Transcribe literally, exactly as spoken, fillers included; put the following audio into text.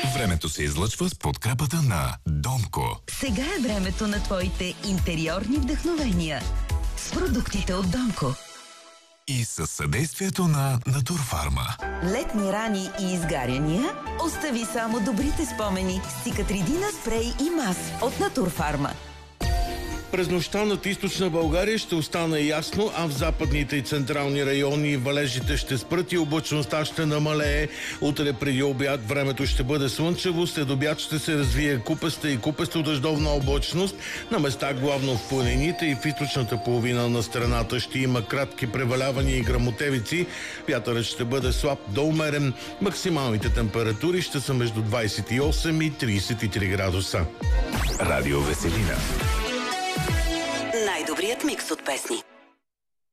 Времето се излъчва с подкрепата на Донко. Сега е времето на твоите интериорни вдъхновения с продуктите от Донко. И със съдействието на Натурфарма. Летни рани и изгаряния? Остави само добрите спомени с Цикатридина спрей и мас от Натурфарма. През нощта над източна България ще остане ясно, а в западните и централни райони валежите ще спрат и облачността ще намалее. Утре преди обяд времето ще бъде слънчево, след обяд ще се развие купеста и купесто-дъждовна облачност. На места главно в планините и в източната половина на страната ще има кратки превалявания и гръмотевици. Вятърът ще бъде слаб до умерен. Максималните температури ще са между двадесет и осем и тридесет и три градуса. Радио Веселина. Най-добрият микс от песни.